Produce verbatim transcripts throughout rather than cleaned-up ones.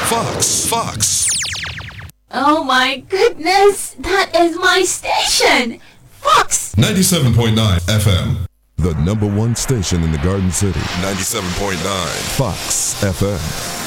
Fox. Fox. Oh my goodness, that is my station. Fox. ninety-seven point nine F M. The number one station in the Garden City. ninety-seven point nine Fox F M.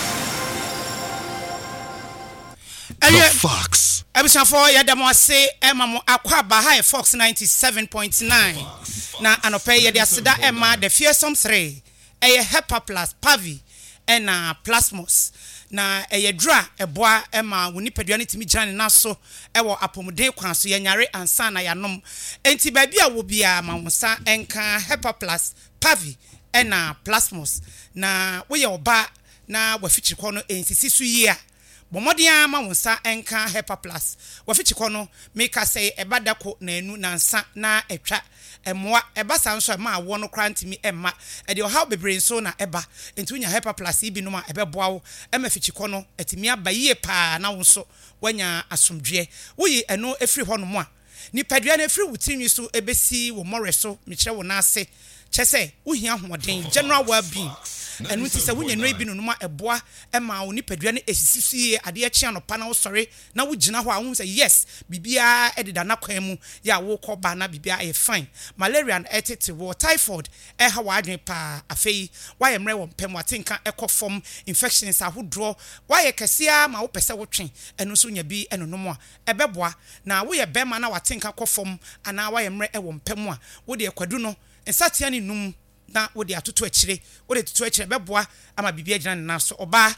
The Fox. Ebisha for yadamo say Emma mo akwa bahai Fox ninety-seven point nine. Na anope yede asida Emma the fearsome three. Eye Hepa Plus Pavi ena Plasmos. Na eye dra eboa Emma woni peduane timi gyan na so ewo apomuden kwan so yanyare ansa na yanom. Enti ba bia wo bia ma wonsa enka Hepa Plus Pavi ena Plasmos. Na wo ye oba na wafichi kono ensisi su yi a Bomodia ma wonsa enka Hepa Plus. Wafichi kono meka say ebadako na enu na nsa na etwa emwa eba sanso ma wo no krantimi emma e de how bebre so na eba enti unya Hepa Plus ibi no ma ebeboa wo emafichi kono etimi abaye pa na wo so wanya asomdwe wo yi eno efri ho no mo a ni padua na efri wutinwi so ebesi wo more so mikire wo na ase chese uhia hoden general well-being enu ti se wunya no ebi no no ma eboa ema wo ni padua na esisisie ade a chia no pa na wo sori na wo gina ho a wo say yes bibia edida na kwan mu ya wo koba na bibia e fine malaria and etete wo typhoid e ha wa adwen pa afei wa ye mre wo mpem watenka ekofom infections ahodro wa ye kesia ma wo pese wo twen enu so nya bi enu no mo a ebeboa na wo ye bema na watenka kofom ana wa ye mre e wo mpem a wo de kwadu no ensatia ni num na wo de atoto akire wo de toto akire beboa ama bibia gina na so oba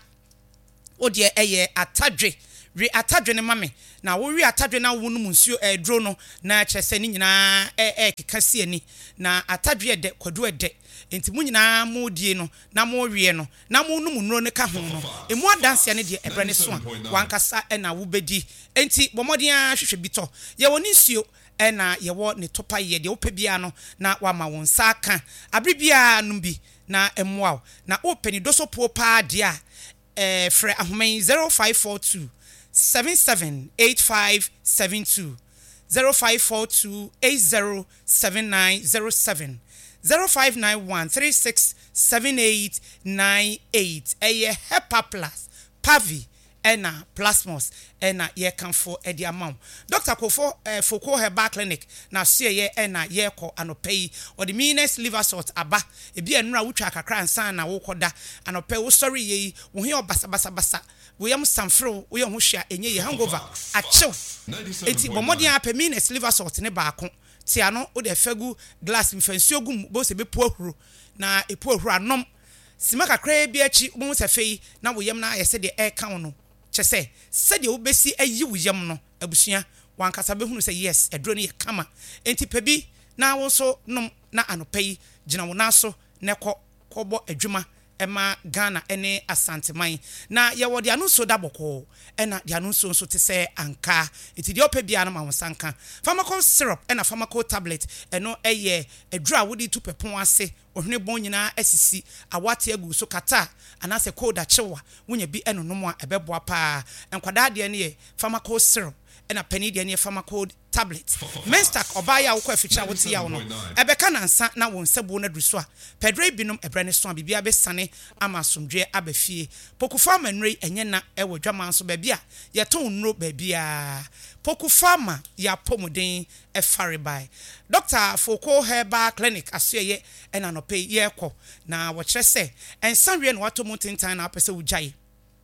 wo de eye atadwe re atadwe ne mame na wo re atadwe na wo num nsuo e dro no na kyese ni nyina e e kekase ani na atadwe de kwadu ede enti mu nyina mo die no na mo wie no na mo num nuro ne ka ho no emu adanse ne de ebre ne so a wankasa e na wo bedi enti bomodian hwehwe bito ye woni nsuo ena yewo ne topa ye de opebia no na wa ma won saka abribia numbi na emwa na openi doso po pa dia eh frɛ ahomen zero five four two seven seven eight five seven two zero five four two eight zero seven nine zero seven zero five nine one three six seven eight nine eight eye Hepa Plus Pavi ena Plasmos ena ye kanfo edi amam Doctor Kofo eh, Foko Herbal Clinic na sie ye ena ye ko anopei or the meanest liver salt aba ebi enura wutwa kakra ansan na wo koda anopei wo sorry ye wo he obasa basa basa wo yam samfro wo ye ho hwea enye ye hangover achew eti bomodian ape meanest liver salt ne baako ti ano wo de fagu glass mfansuo gum bo se be po ahuro na epo ahuro anom sima kakra bi achi wo se fei na wo yam na yese de e kan no chese said you besi ayi wuyam no abusua wankasa behunu say yes edro ne kama enti pebi na wo so nom na anopai gina wo na so ne kɔ kɔbɔ adwuma ema Ghana ene asanteman na ye wo de anu so daboko ena de anu so so te se anka enti de opebia na ma wo sanka pharmacol syrup ena pharmacol tablet eno eye adru a wodi tu pepon ase ohne bon nyina asisi awate agu so kata anase cold a chewa wonya bi eno no mo a ebeboa pa enkwada de ne ye pharmacol syrup ena penny de ne pharmacol tablet menstak obaya wo kwa ficha wo tia wo no ebeka na nsa na wo nsebo na druso a pedre binom ebre ne so a bibia be sane ama somdwe abafie pokufa manrei enye na ewo dwaman so babia ye ton nro babia pokufa ma ya pomuden e faribai Doctor Foko Herbal Clinic asye ena no pay ye kɔ na wo kyerɛ sɛ ensan wie na wato mutintan na apese wo gyae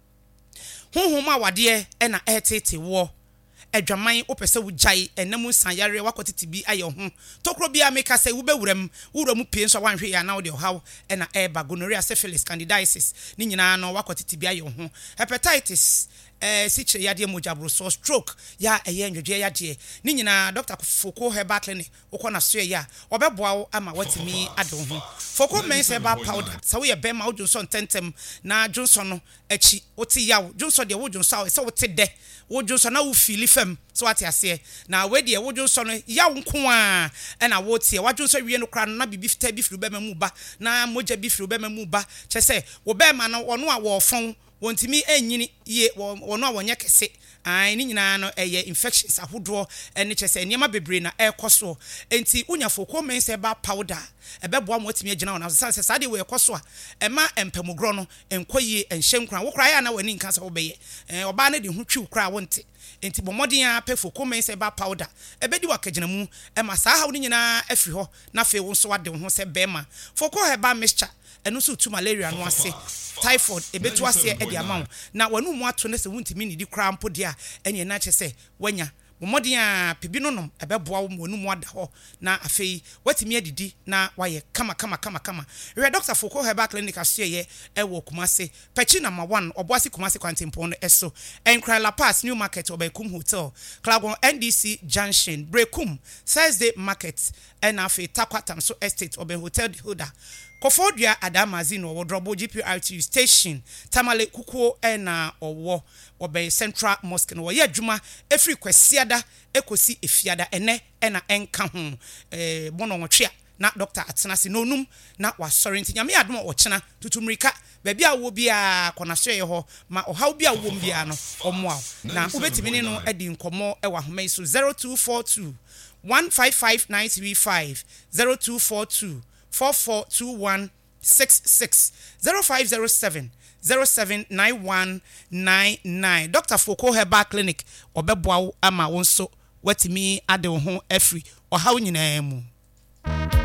honhom awade ena etete wo adwaman opese wo gyae enam sanyare wakotete bi aye ho tokro bia meka say wo bewuram wuram pie so wanhwe ya na wo de haw ena eba gonorrhea syphilis candidiasis ni nyina no wakotete bi aye ho hepatitis eh siche yade mojabro so stroke ya eye ndwedwe yade ni nyina Doctor Foko Herbal Clinic ukona so ya obeboa wo ama watimi ado ho Foko men's herbal powder so we be ma Johnson tentem na Johnson no achi oti yawo Johnson de wo Johnson so wote de wo Johnson na wo fili fam so ate ase na we de wo Johnson no yawo nko a na wo tie wa Johnson wie no kra na bibi fita bi firu be ma mu ba na moja bi firu be ma mu ba che se wo be ma no ono a wo fon wontimi enyini ye wono a wonye kese ai ni nyina no eye infections ahodo ene chese niema bebre na ekoso enti unya foko men se ba powder ebeboa mo atimi agina wona so sa de we ekoso a ema empamugro no enkoyie enhyenkran wo kra ya na wani nka se wo beye eh oba na de hu twi kra wonte enti bomodin a pefo komen se ba powder ebedi wakagina mu ema sa ha woni nyina afiri ho na fe wo so wade ho se bema foko heba mixture enu so tu malaria no ase typhoid ebetu ase e de amount na wanu mu ato ne se wuntimi ni di kra mpo dia enye na che se wanya bomodin a pebi no nom ebeboa wo wanu mu ada ho na afei watimi adidi na waye kama kama kama kama we Doctor Foko Herbal Clinic aso ye e wo Kumase pechi number one oboase Kumase Kwantempo no eso Enkra La Pass New Market Obekum Hotel Klagon N D C Junction Brekum Thursday Market and afei Takwatam so Estate Oben Hotel the Hoda Kofodua Adamazino wo Drobo G P R T U station Tamale Kukuo ena owo obe Central Mosque no ye adwuma efri kwasiada ekosi efiada ene ena enka ho eh bono nwotwe na Doctor Atenase no num na wasori nti nyame adom ochena tutumrika baabi a wo bia konahwe ho ma ohaw bia wo bia no omoa na ubetimi ne no edi nkomo e wa homa so zero two four two one five five nine three five zero two four two four four two one six six zero five zero seven zero seven nine one nine nine Doctor Foko Herbal Clinic obeboa ama wonso watimi ade wo ho afri ohaw nyina mu